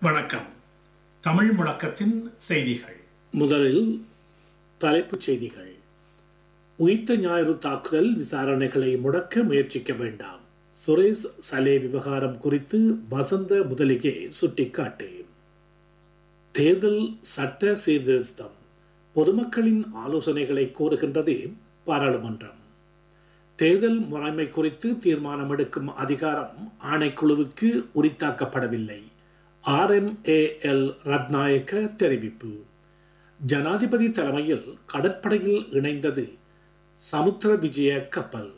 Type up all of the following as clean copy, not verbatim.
வணக்கம். தமிழ் முழக்கத்தின் செய்திகள். முதலில் தலைப்புச் செய்திகள். உயிர்த்த ஞாயிறு தாக்குதல் விசாரணைகளை முடக்க முயற்சிக்க வேண்டாம். சுரேஷ் சலே விவகாரம் குறித்து வசந்த முதலிகே சுட்டிக்காட்டு. தேர்தல் சட்ட சீர்திருத்தம் பொதுமக்களின் ஆலோசனைகளை கோருகின்றது பாராளுமன்றம். தேர்தல் முறைமை குறித்து தீர்மானம் எடுக்கும் அதிகாரம் ஆணைக்குழுவுக்கு உரித்தாக்கப்படவில்லை. RMAL ரத்நாயக்க தெரிவிப்பு. ஜனாதிபதி தலைமையில் கடற்படையில் இணைந்தது சமுத்திர விஜய கப்பல்.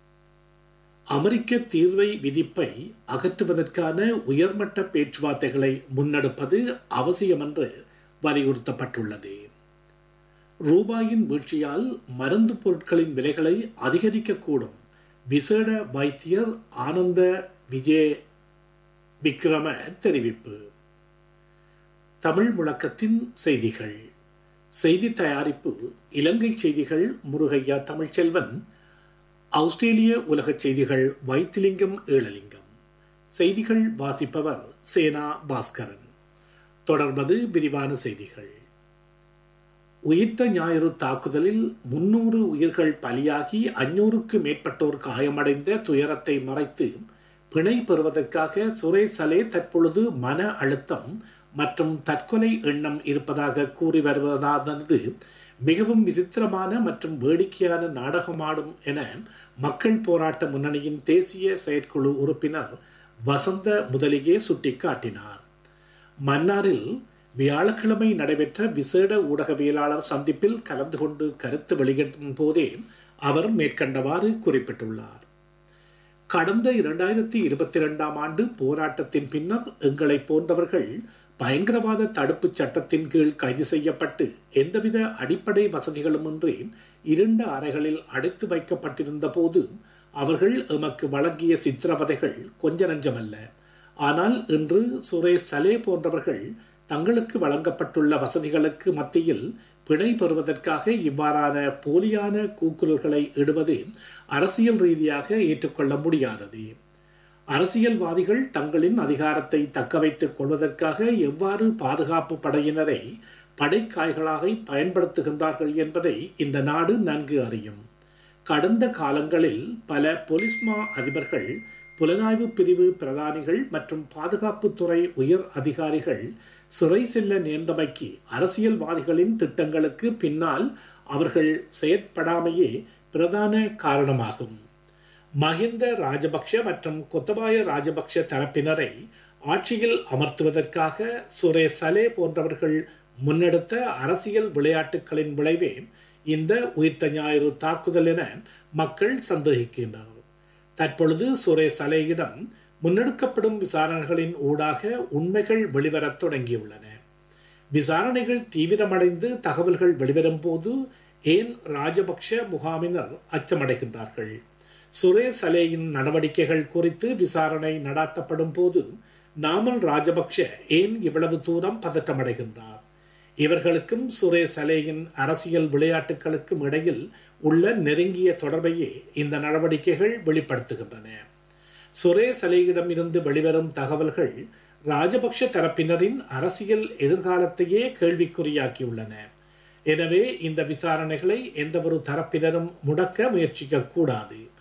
அமெரிக்க தீர்வை விதிப்பை அகற்றுவதற்கான உயர்மட்ட பேச்சுவார்த்தைகளை முன்னெடுப்பது அவசியம் என்று வலியுறுத்தப்பட்டுள்ளது. ரூபாயின் வீழ்ச்சியால் மருந்து பொருட்களின் விலைகளை அதிகரிக்கக்கூடும். விசேட வைத்தியர் ஆனந்த விஜய விக்ரம தெரிவிப்பு. தமிழ் முழக்கத்தின் செய்திகள். செய்தி தயாரிப்பு இலங்கை செய்திகள் முருகையா தமிழ்ச்செல்வன். ஆஸ்திரேலிய உலக செய்திகள் வைத்திலிங்கம் ஏழலிங்கம். செய்திகள் வாசிப்பவர் சேனா பாஸ்கரன். தொடர்வது விரிவான செய்திகள். உயிர்த்த ஞாயிறு தாக்குதலில் 300 உயிர்கள் பலியாகி 500க்கு மேற்பட்டோர் காயமடைந்த துயரத்தை மறைத்து பிணை பெறுவதற்காக சுரேஷ் சலே தற்பொழுது மன அழுத்தம் மற்றும் தற்கொலை எண்ணம் இருப்பதாக கூறி வருவதானது மிகவும் விசித்திரமான மற்றும் வேடிக்கையான நாடகமாடும் என மக்கள் போராட்ட முன்னணியின் தேசிய செயற்குழு உறுப்பினர் வசந்த முதலிகே சுட்டிக்காட்டினார். மன்னாரில் வியாழக்கிழமை நடைபெற்ற விசேட ஊடகவியலாளர் சந்திப்பில் கலந்து கொண்டு கருத்து வெளியிடும் போதே அவர் மேற்கண்டவாறு குறிப்பிட்டுள்ளார். கடந்த 2022 ஆண்டு போராட்டத்தின் பின்னர் எங்களை போன்றவர்கள் பயங்கரவாத தடுப்பு சட்டத்தின் கீழ் கைது செய்யப்பட்டு எந்தவித அடிப்படை வசதிகளுமின்றி 2 அறைகளில் அடைத்து வைக்கப்பட்டிருந்த போது அவர்கள் எமக்கு வழங்கிய சித்திரவதைகள் கொஞ்ச நஞ்சமல்ல. ஆனால் இன்று சுரேஷ் சலே போன்றவர்கள் தங்களுக்கு வழங்கப்பட்டுள்ள வசதிகளுக்கு மத்தியில் பிணை பெறுவதற்காக இவ்வாறான போலியான கூக்குரல்களை இடுவது அரசியல் ரீதியாக ஏற்றுக்கொள்ள முடியாதது. அரசியல்வாதிகள் தங்களின் அதிகாரத்தை தக்க வைத்துக் கொள்வதற்காக எவ்வாறு பாதுகாப்பு படையினரை படைக்காய்களாக பயன்படுத்துகின்றார்கள் என்பதை இந்த நாடு நன்கு அறியும். கடந்த காலங்களில் பல பொலிஸ்மா அதிபர்கள், புலனாய்வு பிரிவு பிரதானிகள் மற்றும் பாதுகாப்புத்துறை உயர் அதிகாரிகள் சிறை செல்ல நேர்ந்தமைக்கு அரசியல்வாதிகளின் திட்டங்களுக்கு பின்னால் அவர்கள் செயற்படாமையே பிரதான காரணமாகும். மஹிந்த ராஜபக்ஷ மற்றும் கொத்தபாய ராஜபக்ஷ தரப்பினரை ஆட்சியில் அமர்த்துவதற்காக சுரேஷ் சலே போன்றவர்கள் முன்னெடுத்த அரசியல் விளையாட்டுகளின் விளைவே இந்த உயிர்த்த ஞாயிறு தாக்குதல் என மக்கள் சந்தேகிக்கின்றனர். தற்பொழுது சுரேஷ் சலேயிடம் முன்னெடுக்கப்படும் விசாரணைகளின் ஊடாக உண்மைகள் வெளிவரத் தொடங்கியுள்ளன. விசாரணைகள் தீவிரமடைந்து தகவல்கள் வெளிவரும் போது ஏன் ராஜபக்ஷ முகாமினர் அச்சமடைகின்றார்கள்? சுரேஷ் சலேயின் நடவடிக்கைகள் குறித்து விசாரணை நடாத்தப்படும் போது நாமல் ராஜபக்ஷ ஏன் இவ்வளவு தூரம் பதற்றமடைகின்றார்? இவர்களுக்கும் சுரேஷ் சலேயின் அரசியல் விளையாட்டுகளுக்கும் இடையில் உள்ள நெருங்கிய தொடர்பையே இந்த நடவடிக்கைகள் வெளிப்படுத்துகின்றன. சுரேஷ் சலேயிடம் இருந்து வெளிவரும் தகவல்கள் ராஜபக்ஷ தரப்பினரின் அரசியல் எதிர்காலத்தையே கேள்விக்குறியாக்கியுள்ளன. எனவே இந்த விசாரணைகளை எந்த ஒரு தரப்பினரும் முடக்க முயற்சிக்க கூடாது.